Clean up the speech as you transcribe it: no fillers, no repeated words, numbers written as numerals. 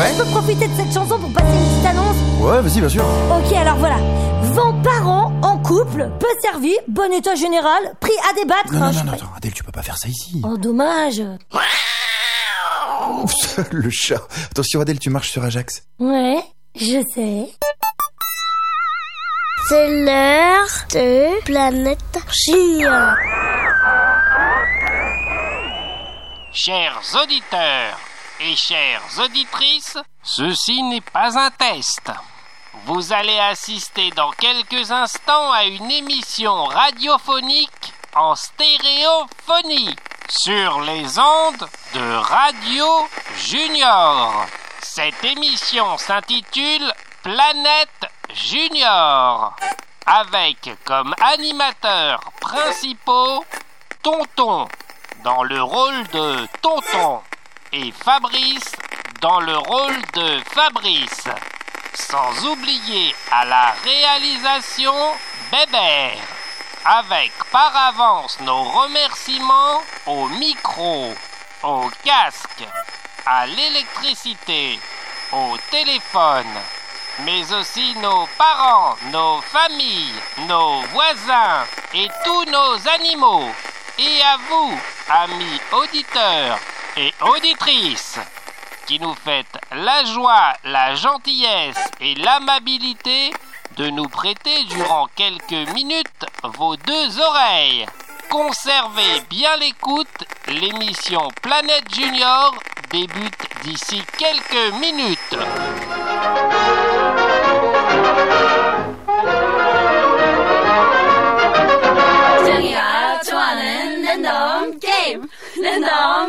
Ouais. Je peux profiter de cette chanson pour passer une petite annonce? Ouais, vas-y, bien sûr. Ok, alors voilà. 20 parents en couple, peu servi, bon état général, prix à débattre. Non, attends, Adèle, tu peux pas faire ça ici. Oh, dommage. Le chat. Attention, Adèle, tu marches sur Ajax. Ouais, je sais. C'est l'heure de Planète Junior. Chers auditeurs et chères auditrices, ceci n'est pas un test. Vous allez assister dans quelques instants à une émission radiophonique en stéréophonie sur les ondes de Radio Junior. Cette émission s'intitule Planète Junior, avec comme animateurs principaux Tonton dans le rôle de Tonton et Fabrice dans le rôle de Fabrice. Sans oublier à la réalisation Bébert, avec par avance nos remerciements au micro, au casque, à l'électricité, au téléphone, mais aussi nos parents, nos familles, nos voisins et tous nos animaux. Et à vous, amis auditeurs et auditrices, qui nous faites la joie, la gentillesse et l'amabilité de nous prêter durant quelques minutes vos deux oreilles. Conservez bien l'écoute, l'émission Planète Junior débute d'ici quelques minutes. 정이가 좋아하는 랜덤 게임 랜덤